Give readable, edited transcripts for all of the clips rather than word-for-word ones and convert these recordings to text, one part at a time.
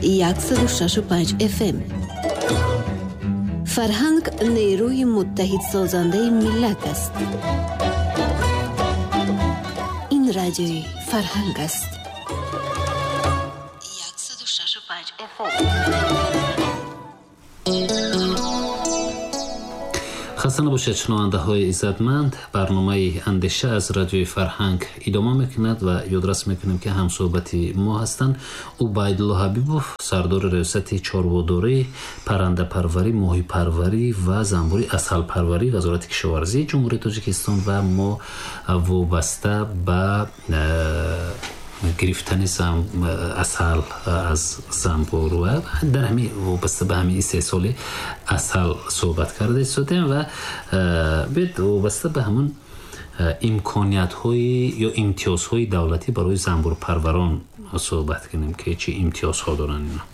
106.5 FM. فرهنگ نیروی متحد سازنده ملت است. این رادیوی فرهنگ است. 106.5 FM. خسته نباشید شنونده‌های عزتمند. برنامه اندیشه از رادیوی فرهنگ ادامه میکند و یادرس میکنیم که همصحبتی ما هستند عبیدالله حبیبوف، سردار ریاست چاروداری، پرنده پروری، ماهی پروری و زنبوری اصل پروری وزارت کشاورزی جمهوری تاجیکستان و ما وابسته به گرفتن اصل از زنبور و در همین وابسته به همین 3 سال اصل صحبت کرده ایستادیم و وابسته به همون امکانیت های یا امتیاز های دولتی برای زنبور پروران صحبت کنیم که چه امتیاز ها دارن اینا.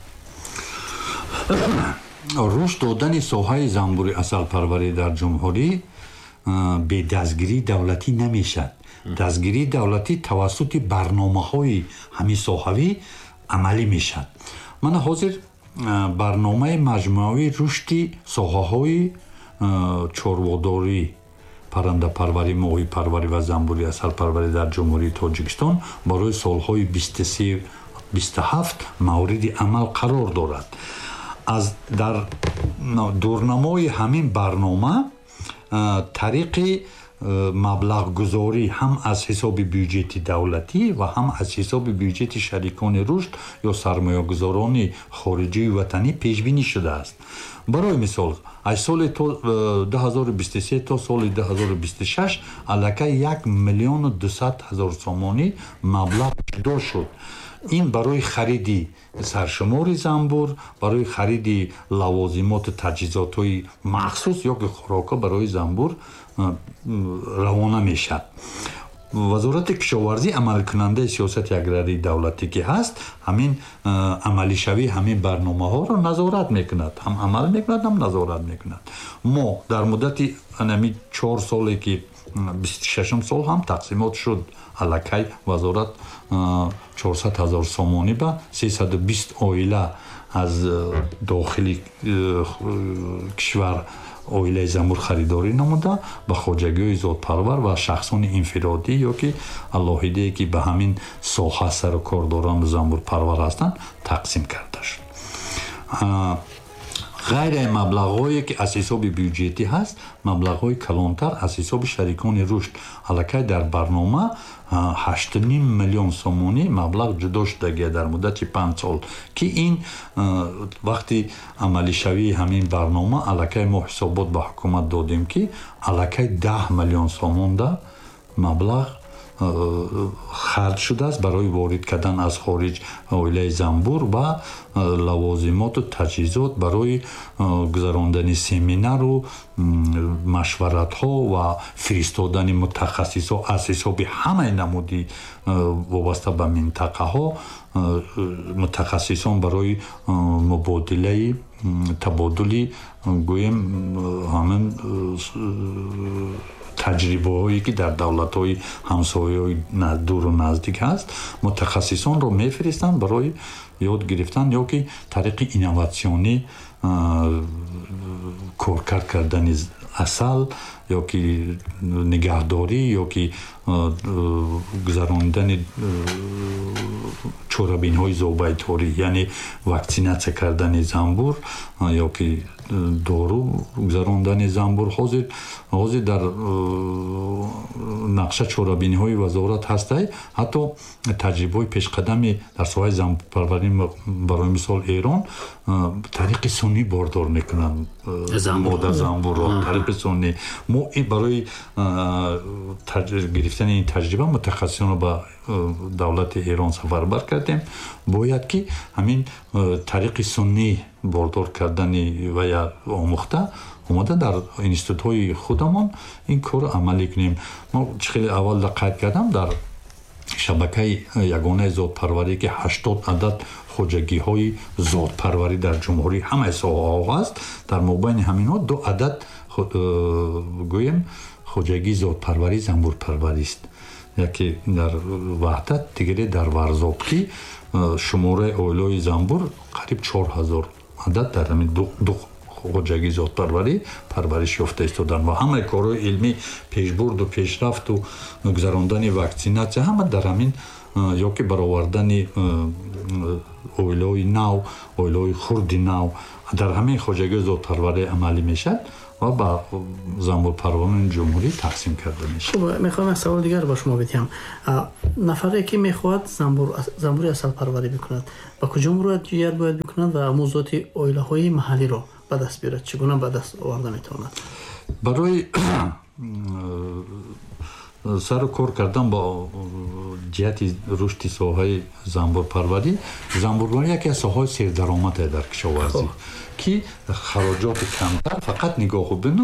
رشد دادن ساحه زنبوری اصل پروری در جمهوری به دستگیری دولتی نمیشد. دستگیری دولتی توسط برنامه‌های همین ساحوی عملی میشد. من حاضر برنامه مجموعی رشد ساحه‌های چاروداری، پرنده پروری، ماهی پروری و زنبوری اصل پروری در جمهوری تاجیکستان برای سالهای 23-27 مورد عمل قرار دارد. از در دورنمای همین برنامه طریق مبلغ گذاری هم از حساب بیوجت دولتی و هم از حساب بیوجت شریکان رشد یا سرمایه گذاران خارجی و وطنی پیش بینی شده است. برای مثال از سال 2023 تا سال 2026 علاقه 1,200,000 سامانی مبلغ جدا شد. این برای خرید سرشمار زنبور، برای خرید لوازمات و تجهیزات مخصوص یا خوراک برای زنبور روانه میشد. وزارت کشاورزی عمل کننده سیاست اگراری دولتی که هست همین عملی شوی همین برنامه ها را نظارت میکند، هم عمل میکند هم نظارت میکند. ما در مدت همین 4 سالی که 26 سال هم تقسیمات شد علاقه وزارت 400,000 سامانی به 320 عائله از داخلی کشور عائله زنبور خریداری نموده به خواجگی ذات پرور و شخصان انفرادی یا که علاهده که به همین ساحه سر و کار دارند زنبور پرور هستند تقسیم کرده شد. غیر مبلغ‌هایی که از حساب بیوجتی هست، مبلغ‌های کلانتر از حساب شریکان رشد علاقه در برنامه 8.5 میلیون سامانی مبلغ جدا شده در مدت 5 سال که این وقتی عملی شوی همین برنامه علاقه ما حسابات به حکومت دادیم که علاقه 10 میلیون سامان ده مبلغ خرج شده است برای وارد کردن از خارج عائله زنبور و لوازمات و تجهیزات برای گذراندن سمینار و مشورت ها و فرستادن متخصصا از حساب همه نمودی وابسته به منطقه ها متخصصان برای مبادله تبادلی گویم همین تجربه هایی که در دولت های همسایه های دور و نزدیک هست متخصصان رو میفرستند برای یاد گرفتن یا که طریق اینوواسیونی کارکرد کردن اصل یا که نگهداری یا که گذراندن چورابین های زوبایتوری یعنی واکسیناسیون کردن زنبور یا که دارو گذراندن زنبور حاضر در نقشه چورابینی های وزارت هسته. حتی تجربه پیش قدمی در ساحه زنبور پروری برای مثال ایران طریق سنی باردار میکنن مادر زنبور را طریق سنی. ما برای گرفتن این تجربه متخصصان رو به دولت ایران سفربر کردیم. باید که همین طریق سنی باردار کردن و یا آموخته اومده در اینستیتوت های خودمان این کار عملی کنیم. ما خیلی اول دقت کردم در شبکه یگانه ذات پروری که 80 عدد خواجگی های ذات پروری در جمهوری همه ساحه ها هست. در مابین همین ها 2 عدد گویم خواجگی ذات پروری زنبور پروری است. یکی در وحدت دیگری در ورزابکی شماره عائله زنبور тақриб 4000 адад дар ҳамин ду хоҷагии зотпарварӣ парвариш ёфта истодан ва ҳамаи корҳои илмӣ пешбурду пешрафту гузарондани ваксинатсия ҳама дар ҳамин ё ки баровардани оилаҳои нав, оилаҳои хурди нав дар ҳамин хоҷагии зотпарварӣ амалӣ мешавад ва ба занбурпарварони ҷумҳурӣ тақсим карда мешавад. мехоҳам як саволи дигар ба шумо бидиҳам. нафаре ки мехоҳад занбури асалпарварӣ бикунад ба куҷо муроҷиат бояд бикунад ва амӯзоти оилаҳои маҳаллиро ба даст биёрад? чӣ гуна ба даст оварда метавонад? барои сару кор кардан бо ҷиҳати рушди соҳаи занбурпарварӣ яке аз соҳаи сердаромаде дар кишоварзӣ ки хароҷоти камтар фақат нигоҳу бину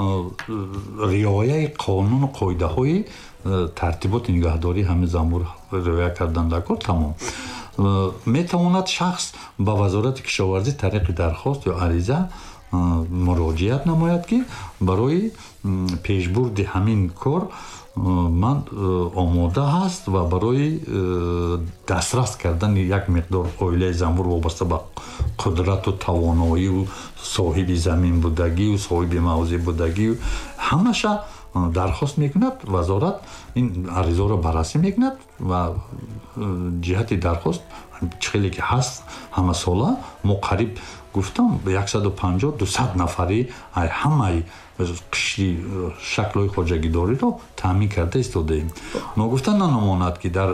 риояи қонуну қоидаҳои тартиботи нигаҳдории ҳамин занбур риоя кардан дар кор тамом. метавонад шахс ба вазорати кишоварзӣ тариқи дархост ё ариза муроҷиат намояд ки барои пешбурди ҳамин кор ман омода ҳаст ва барои дастрас кардани як миқдор оилаи занбур вобаста ба қудрату тавоноию соҳиби замин будагию соҳиби мавзеъ будагию ҳамаша дархост мекунад. Вазорат ин аризаро баррасӣ мекунад ва ҷиҳати дархост хеле ки ҳаст ҳамасола мо қариб гуфтам 150-200 нафари ҳамаи қишри шаклҳои хоҷагидориро таъмин карда истодаем. ногуфта нанамонад ки дар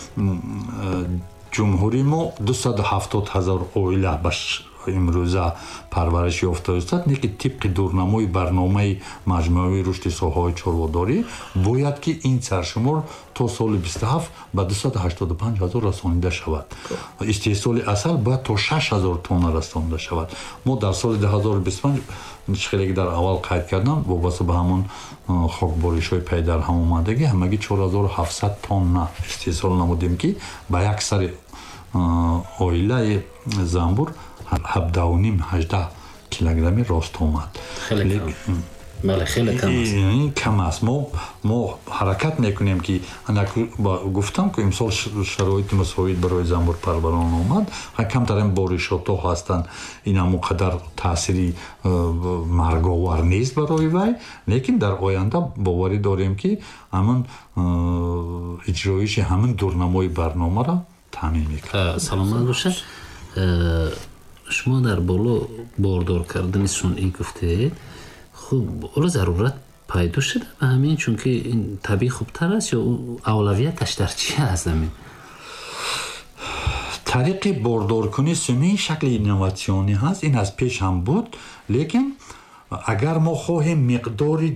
ҷумҳурӣ мо 270 000 оила ба имрӯза парвариш ёфта истад, не ки тибқи дурнамои барномаи маҷмӯаи рушди соҳаҳои чорводорӣ бояд ки ин саршумор то соли 27 ба 285 000 расонида шавад. истеҳсоли асал бояд то 6 000 тонна расонида шавад. мо дар соли 2025 хеле дар аввал қайд кардам вобаста ба ҳамон хокборишҳои пай дар ҳам омадагӣ ҳамагӣ 4700 тонна истеҳсол намудем ки ба як сари оилаи занбур 17-18 килограмми рост омад. хеле кам аст. мо ҳаракат мекунем ки гуфтам ки имсол шароити мусоид барои занбурпарварон омад, камтар боришото ҳастанд, инаму қадар таъсири марговар нест барои вай, лекин дар оянда боварӣ дорем ки ҳамон иҷроиши ҳамин дурнамои барномаро таъмин мекунад. саломат бошед. шумо дар боло бордор кардани сунъӣ гуфтед. хуб ола зарурат пайдо шуда ба ҳамин, чунки ин табиӣ хубтар аст ё авлавияташ дар чи аст? ҳамин тариқи бордоркунии сунъӣ шакли инноватсионӣ ҳаст. ин аз пеш ҳам буд, лекин агар мо хоҳем миқдори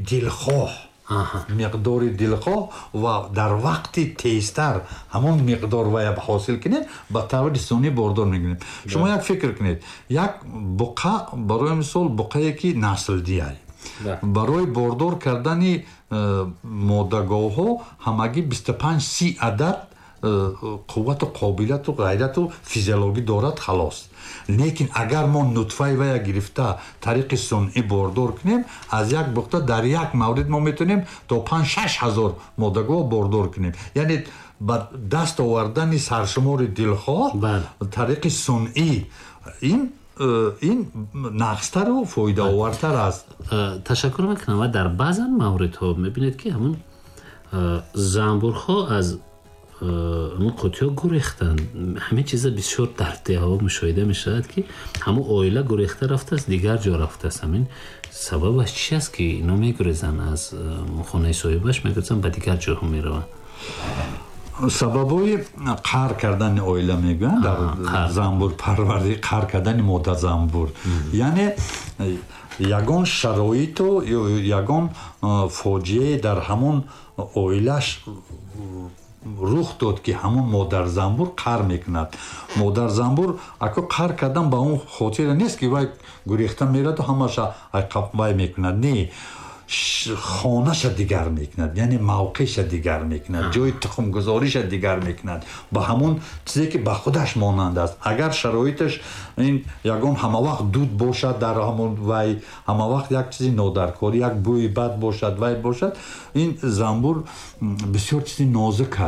дилхоҳ ва дар вақти тезтар ҳамон миқдор вая ҳосил кунем, ба таври сунъӣ бордор мекунем. шумо як фикр кунед, як буқа барои мисол буқае ки наслдияй барои бордор кардани моддагоҳҳо ҳамагӣ 25-30 адад қуввату қобилияту ғайрату физиологӣ дорад, халос. лекин агар мо нутфаи вая гирифта тариқи сунъӣ бордор кунем, аз як буқта дар як маврид мо метавонем то 5-6 ҳазор моддагоҳ бордор кунем. яъне ба даст овардани саршумори дилхоҳ тариқи сунъӣ ин нақстару фоидаовартар аст. ташаккур мекунам. ва дар баъзан мавридҳо мебинед ки ҳамон занбурҳо аз қутиҳо гурехтанд. ҳамин чиза бисёр дар деҳаҳо мушоҳида мешавад ки ҳамон оила гурехта рафтааст, дигар ҷо рафтааст. ҳамин сабабаш чи аст ки ино мегурезанд аз хонаи соҳибаш, мегурезанд ба дигар ҷоҳо мераванд? сабабҳои қар кардани оила мегӯянд дар занбурпарварӣ, қар кардани модар занбур, яъне ягон шароиту ё ягон фоҷиае дар ҳамон оилаш рух дод ки ҳамон модар занбур қар мекунад. модар занбур ако қар кардан ба он хотира нест ки вай гурехта мераду ҳамаша вай мекунад. не, хонаша дигар мекунад, яъне мавқеша дигар мекунад, ҷои тухмгузориша дигар мекунад, ба ҳамон чизе ки ба худаш монанд аст. агар шароиташ ин ягон ҳамавақт дуд бошад, дар ҳамон вай ҳамавақт як чизи нодаркорӣ, як бӯи бад бошад, вай бошад, ин занбур бисёр чизи нозук аст.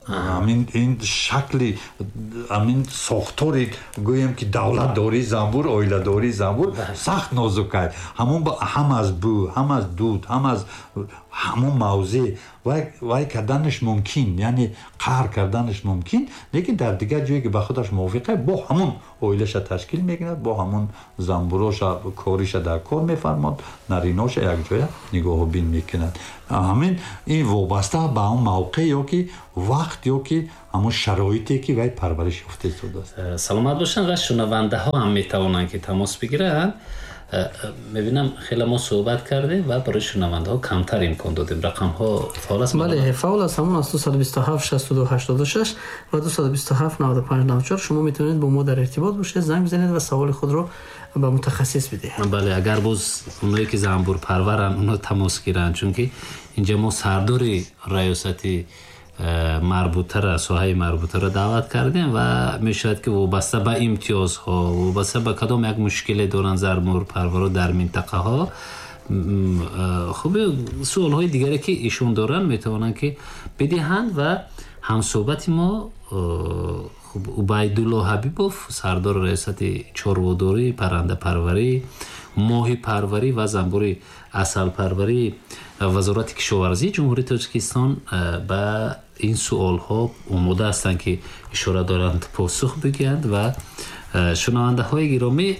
این شکلی همین ساختاری گویم که دولت داری زنبور اویله‌داری زنبور سخت نازکه همون با هم از بو هم از دود هم از همون موضع وای کردنش ممکن یعنی قهر کردنش ممکن لیکن در دیگر جایی که به خودش موافقه با همون اویلش تشکیل میگیرد با همون زنبوراش کاریش در کار میفرماد نریناش یک جای نگاه بین میکند همین این وابسته به اون موقع یا که وقت یا که همون شرایطی که وای پرورش یافته شده است. سلامت باشن و شنونده ها هم میتوانند که تماس بگیرند. میبینم خیلی ما صحبت کرده و برای شنونده ها کمتر امکان دادیم. رقم ها فعال است؟ بله فعال است، همون از 227 62 86 و 227 95 94. شما میتونید با ما در ارتباط باشید، زنگ بزنید و سوال خود رو به متخصص بدید. بله اگر باز اونایی که زنبور پرورن اونا تماس گیرن، چون که اینجا ما سرداری ریاستی مربوطه را ساحه مربوطه را دعوت کردیم و میشد که وابسته به امتیازها وابسته به کدام یک مشکلی دارن زنبور پرورا در منطقه ها خوب سوال های دیگری که ایشون دارن میتونن که بدهند و همصحبت ما خوب عبیدالله حبیبوف سردار ریاست چاروداری پرنده پروری ماهی پروری و زنبور عسل پروری وزارت کشاورزی جمهوری تاجیکستان به این سوال ها آماده هستند که اشاره دارند پاسخ بگویند و شنونده های گرامی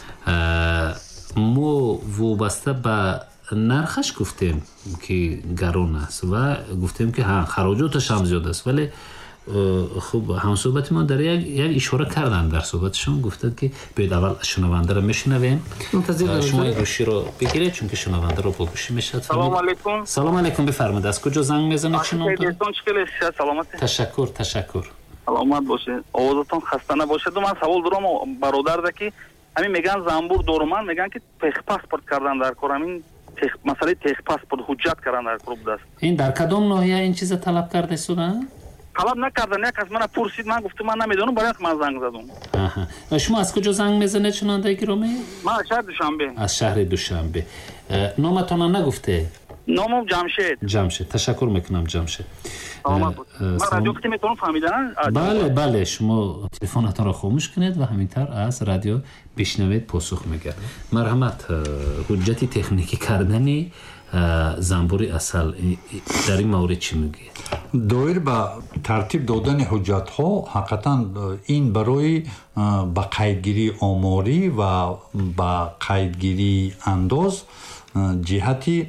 ما وابسته به نرخش گفتیم که گران است و گفتیم که خراجاتش هم زیاد است، ولی خب همصحبت ما در یک اشاره کردن در صحبتشون گفتند که بیاید اول شنونده رو میشنویم. شما گوشی رو بگیرید چون که شنونده رو با گوشی میشد. سلام علیکم. سلام علیکم، بفرمایید از کجا زنگ میزنید شما؟ سلامت. تشکر. سلامت باشید. آوازتون خسته نباشید. من سوال دارم برادر که همین میگن زنبور دارم، میگن که تخ پاسپورت کردن در کار، همین مسئله تخ پاسپورت حجت کردن در کار بوده است. این در کدام ناحیه این چیز طلب کرده شدن؟ طلب نکردن، یک از من پرسید، من گفتم من نمیدونم، برای من زنگ زدم. شما از کجا زنگ میزنید شنونده گرامی؟ من از شهر دوشنبه. از شهر دوشنبه. نامتون نگفته؟ نامم جمشید. تشکر میکنم جمشید. من رادیو که میتونم فهمیدن؟ بله شما تلفنتون رو خاموش کنید و همینطور از رادیو بشنوید پاسخ میگه. مرحمت حجت تکنیکی کردنی زنبور عسل در این مورد چی میگه؟ دایر به ترتیب دادن حجت ها حقیقتا این برای با قیدگیری آماری و با قیدگیری انداز جهتی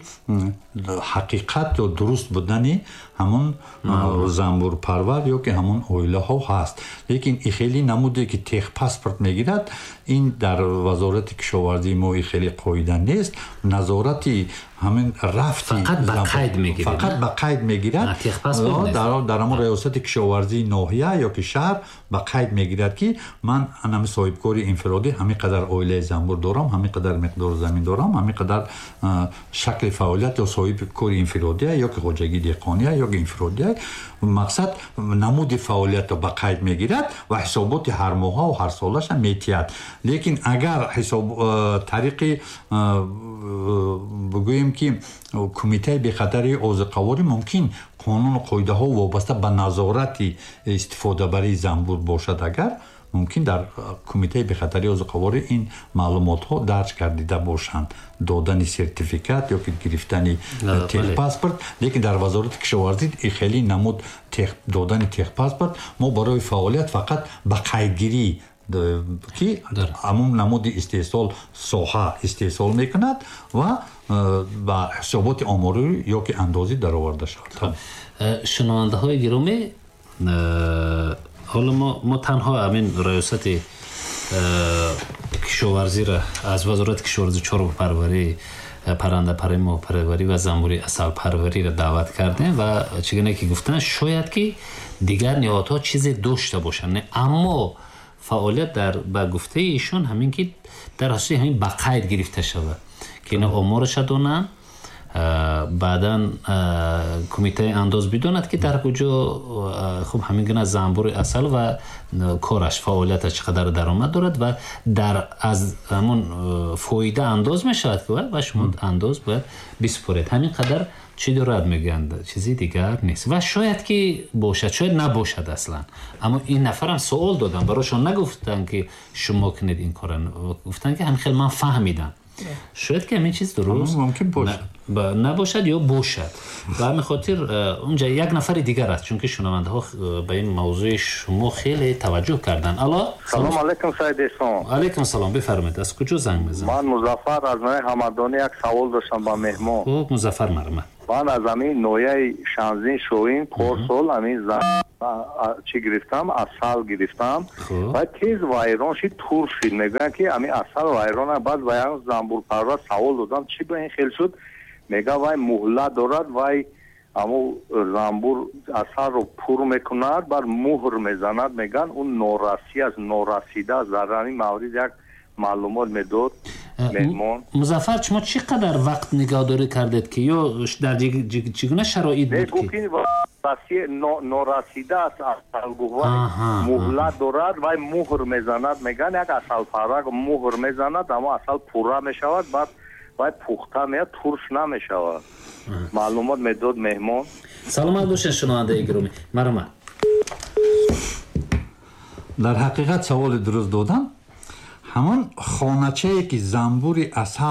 حقیقت و درست بودنی همون زنبور پرور یا که همون اویله ها هست، لیکن این خیلی نموده که تخ پاسپورت میگیرد. این در وزارت کشاورزی ما خیلی قاعده نیست. نظارتی همین رفتی فقط به قید میگیرد در همون ریاست کشاورزی ناحیه یا که شهر به قید میگیرد که من انم صاحبکاری انفرادی همین قدر اویله زنبور دارم، همین قدر مقدار زمین دارم، همین قدر شکل فعالیت یا صاحب کاری انفرادی یا که خواجگی دهقانی یا که انفرادی. مقصد نمود فعالیت رو به قید میگیرد و حسابات هر ماه و هر سالش هم میتید. لیکن اگر حساب طریق بگوییم که کمیته به خطر عضوقواری ممکن قانون و قاعده ها وابسته به نظارت استفاده برای زنبور باشد، اگر ممکن در کمیته به خطر عضوقواری این معلومات ها درج کردیده باشند، دادن سرتیفیکات یا که گرفتن تخ پاسپورت. لیکن در وزارت کشاورزی خیلی نمود دادن تخ پاسپورت ما برای فعالیت فقط به قیدگیری که همون نمود استحصال ساحه استحصال میکند و با حسابات آماری یا که اندازی در آورده شد. شنونده های گرامی، حالا ما تنها همین ریاست کشاورزی را از وزارت کشاورزی چارو پروری پرنده پروری و زنبور عسل پروری را دعوت کردیم و چگونه که گفتن شاید که دیگر نهادها چیزی داشته باشند، اما فعالیت در با گفته ایشون همین که در اصل همین با قید گرفته شود که اینا آمارش دونن، بعداً کمیته انداز بدوند که در کجا خب همین گونه زنبور عسل و کارش فعالیتش چقدر درآمد دارد و در از همون فایده انداز میشود و شما انداز باید بسپرید. همین قدر چی دارد میگند چیزی دیگر نیست و شاید که باشد شاید نباشد اصلا. اما این نفرم سوال دادن براشون نگفتن که شما کنید این کارن، گفتن که همین خیلی من فهمیدم. شاید که همین چیز درست ممکن باشد نباشد یا باشد و همین خاطر اونجا یک نفر دیگر است، چون که شنونده ها به این موضوع شما خیلی توجه کردن. سلام علیکم سید احسان. علیکم سلام، بفرمایید. از کجا زنگ میزنید؟ من مظفر از نوع همدانی یک سوال داشتم با مهمان. خوب مظفر مرحمت. من از همین نوعی شانزین شوین کورسول همین چی گرفتم، اصل گرفتم و تیز وایران شید تور شید. میگن که همین اصل وایران بعد وایران زنبور پرور سوال دادم چی به این خیل شد. میگه وای مهلت دارد وای اما زنبور اصل رو پر میکند بر مهر میزند. میگن اون نورسی از نورسیده از در همین مورد یک معلومات میداد مهمان. مظفر شما چقدر وقت نگهداری کردید که یا در چگونه شرایط بود که گفتین نورسیده است اصل گوهر مهلت دارد و مهر میزند. میگن یک اصل پرک مهر میزند اما اصل پوره میشود بعد و پخته میاد ترش نمیشود. معلومات میداد مهمان. سلامت باشین شنونده گرامی. مرحمت. در حقیقت سوال درست دادن. همون خانچه‌ای که زنبوری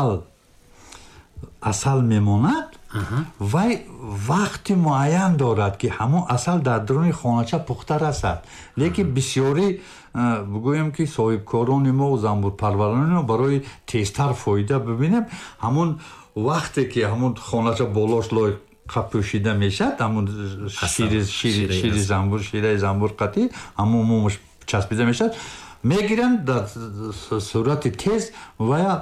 اصل میماند و وقت معین دارد که همون اصل در درون خانچه پخته رسد. لیکن بسیاری بگویم که صاحبکاران ما و زنبور پروران ما برای تیزتر فایده ببینیم همون وقتی که همون خانچه بالاش لای پوشیده میشد همون شیر زنبور شیره زنبور قطعی همون مومش چسبیده میشد میگیرن در صورت تیز و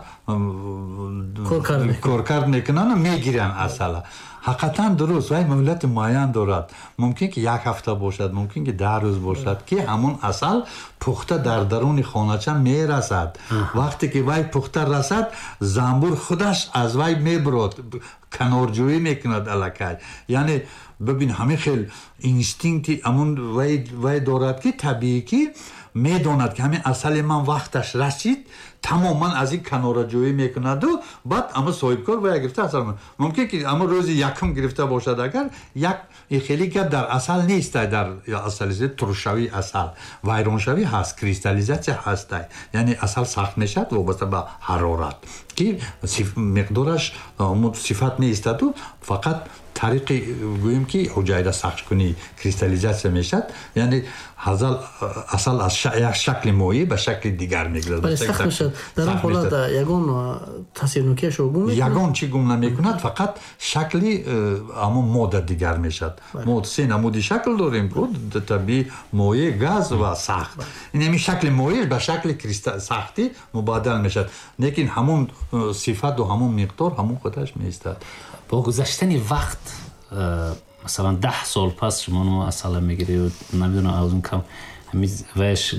کارکرد میکنن میگیرن اصلا. حقیقتا درست و مهلت معین دارد. ممکن که یک هفته باشد، ممکن که 10 روز باشد که همون اصل پخته در درون خانچه میرسد. وقتی که وای پخته رسد زنبور خودش از وای میبرد کنارجویی میکند الکی. یعنی ببین همین خیلی اینستینکتی همون وای دارد که طبیعی که میداند که همین اصل من وقتش رسید تماما از این کناره جویی میکند و بعد اما صاحبکار باید گرفته اصل من ممکن که اما روز یکم گرفته باشد اگر یک خیلی گپ در اصل نیست در اصل ترشوی اصل ویرانشوی هست کریستالیزاسیون هست یعنی اصل سخت میشد وابسته به حرارت که مقدارش صفت نیست و فقط طریق گوییم که حجایره سخت کنی کریستالیزاسیون میشد یعنی اصل از یک شکل مایع به شکل دیگر میگردد. ولی سخت میشد در این حالت یگان تاثیر نوکیش رو گم میکند یگان چی گم نمیکند فقط شکلی اما ماده دیگر میشد. ما سه نمودی شکل داریم که طبیعی مایع گاز و سخت این همین شکل مایع به شکل کریستال سختی مبادل میشد لیکن همون صفت و همون مقدار همون خودش میایستد. با گذشتن وقت مثلا 10 سال پس شما اصلا میگیری و نمیدونم از اون کم وش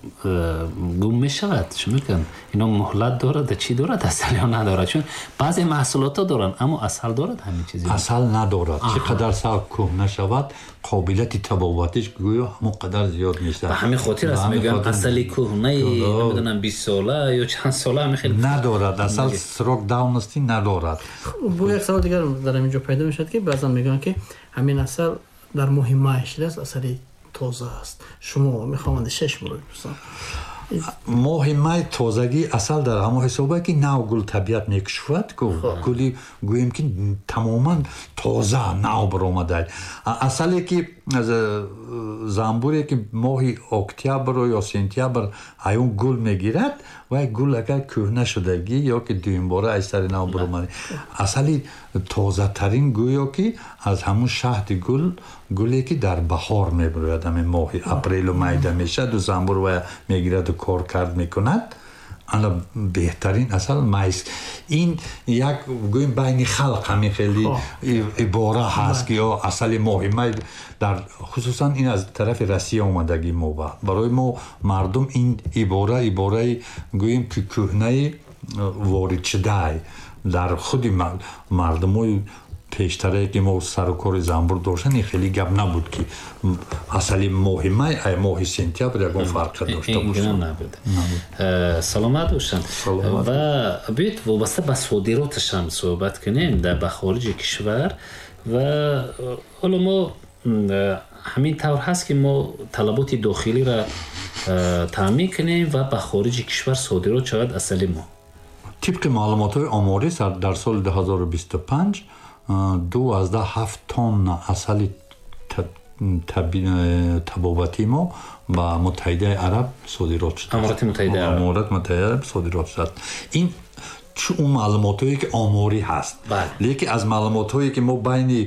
گم میشود چون میگن اینا مهلت دارد چی دارد اصل یا ندارد چون بعضی محصولات دارن اما اصل دارد همین چیزی اصل ندارد چقدر سال کهنه شود قابلیت تبابتش گویا همون قدر زیاد میشه. به همین خاطر است میگن اصل کهنه نمیدونم 20 ساله یا چند ساله همین خیلی ندارد اصل سروک داونستی ندارد. با یک سوال دیگر در اینجا پیدا میشد که بعضا میگن که همین اصل در مهمه‌اش است اصل تازه است. شما میخوام 6 مورد بپرسم. مهمه تازگی اصل در همه حسابه که نو گل طبیعت میکشفد گلی گوییم که تماما تازه نو برآمده. اصلی که از زنبوری که ماه اکتبر یا سپتامبر ایون گل میگیرد و گل اگر کهنه شدگی یا که دویم باره از سر نو برآمده اصلی تازه ترین گویا که از همون شهد گلی که در بهار میبرد همین ماه اپریل و می میشد و زنبور و میگیرد و کار کرد میکند انا بهترین اصل مایست. این یک گویم بین خلق همین خیلی عباره هست که یا اصل مهمه در خصوصا این از طرف روسیه اومدگی ما برای ما مردم این عباره گویم که کهنه وارد شده در خود مردمای پیشتره که ما سر و کار زنبور داشتن این خیلی گپ نبود که اصلی مهمه ماه سپتامبر یکون فرق داشته باشه. سلامت باشن و بیت وابسته به صادراتش هم صحبت کنیم. در به خارج کشور ва ҳоло мо ҳамин тавр ҳаст ки мо талаботи дохилиро таъмин кунем ва ба хориҷи кишвар содирот шавад асали мо. тибқи маълумотҳои оморӣ дар соли 2025 2.7 тонна асали табобатӣ мо ба Муттаҳидаи Араб содирот шуд. Аморати Муттаҳидаи Араб содирот шуд. ин чун маълумотҳое ки оморӣ ҳаст. лекин аз маълумотҳое ки мо байни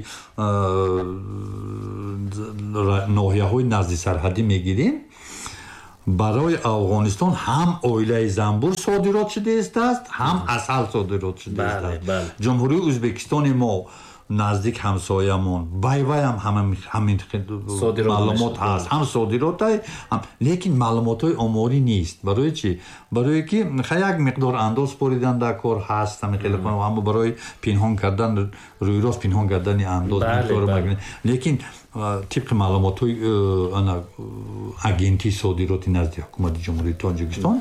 ноҳияҳои назди сарҳадӣ мегирем, барои Афғонистон ҳам оилаи замбур содирот шудааст, ҳам асал содирот шудааст. ҷумҳурии Ӯзбекистони мо наздик ҳамсоямон байвай ҳам ҳамин маълумот ҳаст, ҳам содирот лекин маълумотҳои оморӣ нест. барои чӣ? барое ки як миқдор андоз споридан дар кор ҳаст, ҳама барои пинҳон кардан рӯйрост пинҳон кардани андоз лекин тибқи маълумотҳои агентии содироти назди ҳукумати ҷумҳурии Тоҷикистон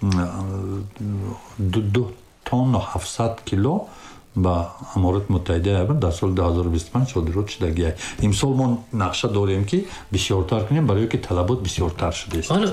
2 тонна 700 кило ба Аморати Муттаҳидаи Араб дар соли 2025 содирот шудагиай. Имсол мо нақша дорем ки бисёртар кунем, барое ки талабот бисёртар шудааст. ҳоло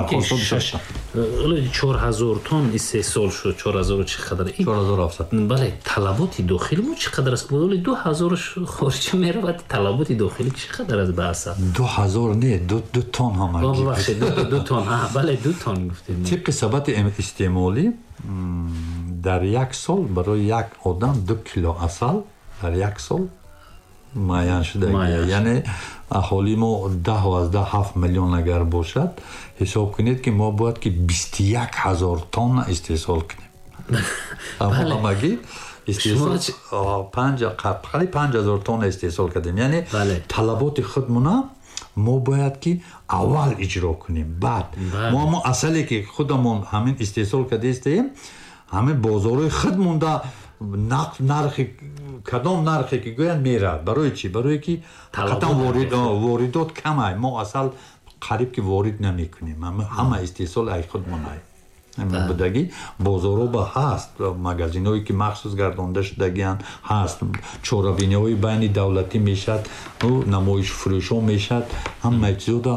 4000 тонн истеҳсол шуд, 4000 чӣ қадар? 4700. бале, талаботи дохили мо чӣ қадар аст? Боли 2000 хориҷа меравад, талаботи дохили чӣ қадар аст ба асал? 2000 не, 2 тонн ҳама. Бабахшед, 2 тонн. Бале, 2 тонн гуфтем. тибқи сабати истеъмолӣ дар як сол барои як одам 2 кило асал дар як сол муайян шуда. яъне аҳолӣ мо 10-7 миллион агар бошад, ҳисоб кунед ки мо бояд ки 21000 тонна истеҳсол кунем. ҳамагӣ истеҳсол 5000 тонна истеҳсол кардем. яъне талаботи худмона мо бояд ки аввал иҷро кунем. баъд мо асале ки худамон ҳамин истеҳсол кардаистем, ҳамин бозорҳои худ монда нархи кадом нархе ки гӯянд меравад. барои чӣ? барое ки қатан воридот камай. мо асал қариб ки ворид намекунем. ҳама истеҳсол ай худмонай. будагӣ бозорҳо ҳаст, магазинҳое ки махсус гардонда шудагианд ҳаст, чорабиниҳои байни давлатӣ мешад, намоишфурӯшҳо мешад, ҳамаи чизода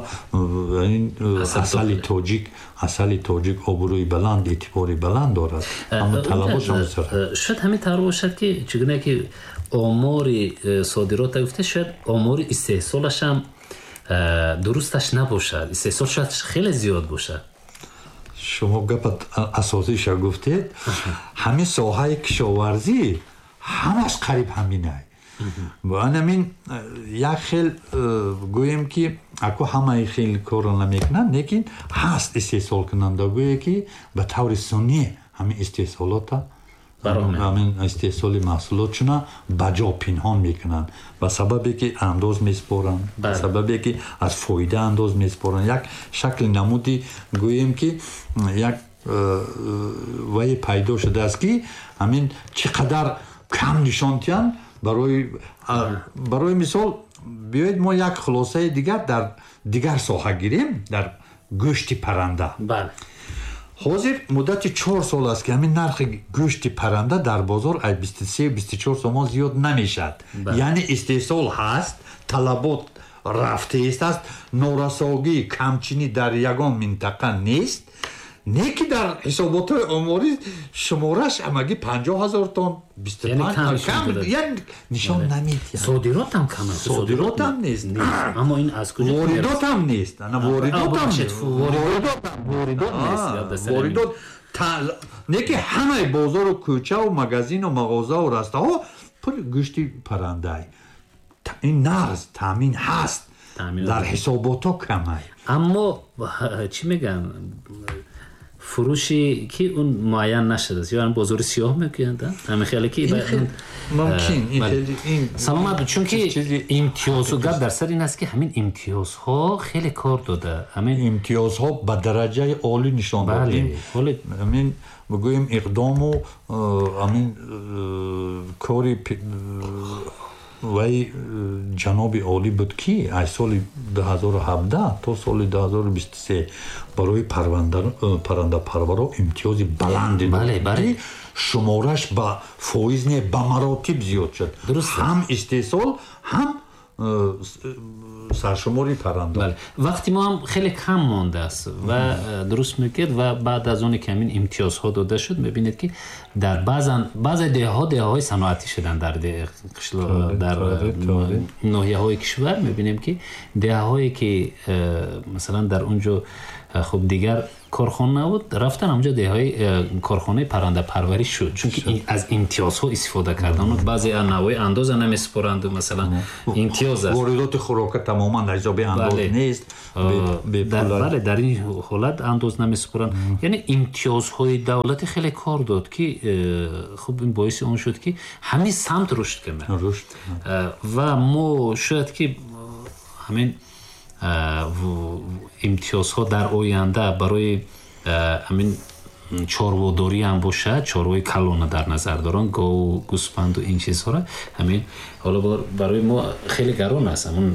асали тоҷик обрӯи баланд, эътибори баланд дорад. шояд ҳамин тавр бошад ки чӣ гуна ки омори содирота гуфта, шояд омори истеҳсолашам дурусташ набошад. истеҳсол шояд хеле зиёд бошад. шумо гапа асосиша гуфтед. ҳамин соҳаи кишоварзӣ ҳамаш қариб ҳаминай. ҳамин як хел гӯем ки ако ҳамаи хел корро намекунанд, лекин ҳаст истеҳсолкунандагое ки ба таври сунъӣ ҳамин истеҳсолота ҳамин истеҳсоли маҳсулотшуна ба ҷо пинҳон мекунанд, ба сабабе ки андоз меспоранд, ба сабабе ки аз фоида андоз меспоранд. як шакли намуди гӯем ки як вае пайдо шудааст ки ҳамин чӣ қадар кам нишон диҳанд. барои мисол биёед мо як хулосаи дигар дар дигар соҳа гирем, дар гӯшти парранда. ҳозир муддати 4 сол аст ки ҳамин нархи гӯшти парранда дар бозор 23-24 сомон зиёд намешад. яъне истеҳсол ҳаст, талабот рафтааст, норасогӣ, камчинӣ дар ягон минтақа нест. не ки дар ҳисоботҳои оморӣ шумораш ҳамагӣ 50000 тонн 25 кам нишон намедиҳад. содиротам кам аст. содиротам нест. аммо ин аз куҷо воридотам нест. воридот не ки ҳамаи бозору кӯчаву магазину мағозаву растаҳо пули гӯшти паррандай. ин нағз таъмин ҳаст, дар ҳисоботҳо камай. аммо чӣ мегӯям, фурӯши ки он муайян нашудааст, ё бозори сиёҳ мекунанд. ҳамин хеле ки мумкин саломат, чунки имтиёзу гап дар сари ин аст ки ҳамин имтиёзҳо хеле кор дода. ҳамин имтиёзҳо ба дараҷаи олӣ нишон дод. ҳамин бигӯем иқдому ҳамин кори вай ҷаноби олӣ буд ки аз соли 2017 то соли 2023 барои паррандапарваро имтиёзи баланде дод. шумораш ба фоиз не ба маротиб зиёд шуд. ҳам истеҳсол ҳам саршумори парранда. вақти мо ҳам хеле кам мондааст ва дуруст мегӯед ва баъд аз оне ки ҳамин имтиёзҳо дода шуд мебинед ки дар баъзе деҳаҳои саноатӣ шудан дар ноҳияҳои кишвар мебинем ки деҳаҳое ки масалан дар онҷо хуб дигар корхона набуд рафтан ҳамҷо деҳаҳои корхонаи паррандапарварӣ шуд чунки аз имтиёзҳо истифода кардан баъзе навои андоза намесупоранду масалан имтиёз аст воридоти хӯрока тамоман ҳисоби андоз нест бале дар ин ҳолат андоз намесупоранд яъне имтиёзҳои давлатӣ хеле кор дод ки хуб ин боиси он шуд ки ҳамин самт рушд кунад ва мо шояд ки ҳамин имтиёзҳо дар оянда барои ҳамин чорводорӣ ҳам бошад чорвои калона дар назар дорам гову гӯспанду ин чизҳоро ҳамин ҳоло барои мо хеле гарон аст ҳамун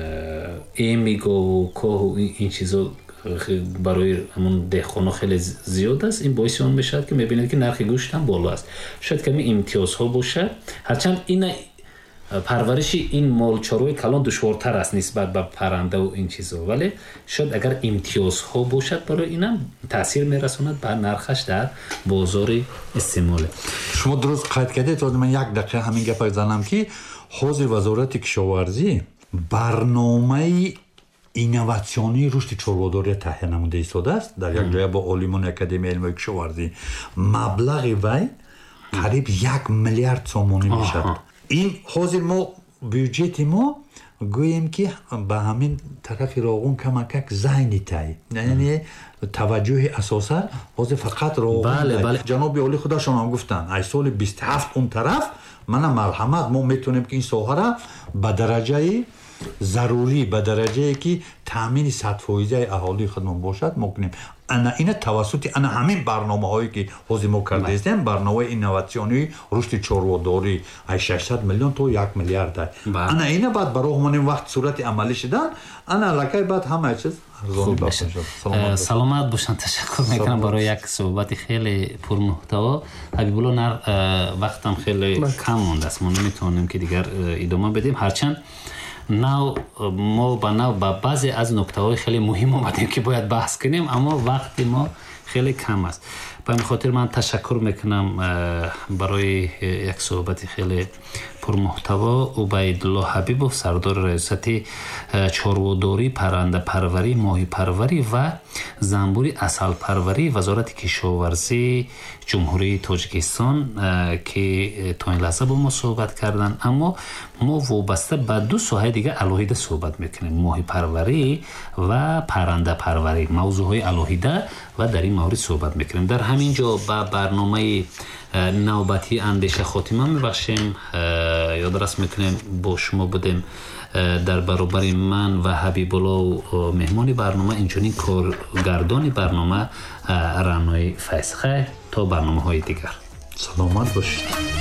эми гову коҳу ин чизо барои ҳамун деҳқоно хеле зиёд аст ин боиси он мешавад ки мебинед ки нархи гӯшт ҳам боло аст шояд ками имтиёзҳо бошад ҳарчанд ина парвариши ин молчорӯи калон душвортар аст нисбат ба паррандаву ин чизо вале шояд агар имтиёзҳо бошад барои инам таъсир мерасонад ба нархаш дар бозори истеъмоле. шумо дуруст қайд кардед ман як дақиқа ҳамин гапа занам ки ҳозир вазорати кишоварзӣ барномаи инноватсионии рушди чорводория таҳия намуда истодааст дар як ҷоя бо олимони академияи илмҳои кишоварзӣ маблағи вай қариб 1 миллиард сомонӣ мешавад. ин ҳозир мо бюджети мо гӯем ки ба ҳамин тарафи роғун камакак зайни тай яъне таваҷҷӯҳи асосан ҳозир фақат роғун ҷаноби олӣ худашон ҳам гуфтанд аз соли 27 он тараф мана марҳамат мо метавонем ки ин соҳара ба дараҷаи зарурӣ ба дараҷае ки таъмини 100% аҳолии худмон бошад мо кунем ина тавассути ана ҳамин барномаҳое ки ҳозир мо кардаистем барномаи инноватсионии рушди чорводорӣ аз 600 миллион то 1 миллиард ана ина баъд ба роҳ монем вақти сурати амалӣ шудан ана аллакай баъд ҳамаи чиз саломат бошанд. ташаккур мекунам барои як суҳбати хеле пурмуҳтаво. ҳабибулло вақтам хеле кам мондааст мо наметавонем ки дигар идома بدیم ҳарчанд мо ба нав ба баъзе аз нуктаҳои хеле муҳим омадем ки бояд баҳс кунем аммо вақти мо хеле кам аст. ба ин хотир ман ташаккур мекунам барои як суҳбати хеле пурмуҳтаво убайдулло ҳабибов сардори раёсати чорводорӣ паррандапарварӣ моҳипарварӣ ва занбури асалпарварӣ вазорати кишоварзӣ ҷумҳурии тоҷикистон ки то ин лаҳза бо мо суҳбат карданд аммо мо вобаста ба ду соҳаи дигар алоҳида суҳбат мекунем моҳипарварӣ ва паррандапарварӣ мавзӯъҳои алоҳида ва дар ин маврид суҳбат мекунем. дар ҳамин ҷо ба барномаи навбати андеша хотима мебахшем. ёдрас мекунем бо шумо будем дар баробари ман ва ҳабибулло меҳмони барнома инчунин коргардони барнома раънои файз. хайр то барномаҳои дигар. саломат бошед.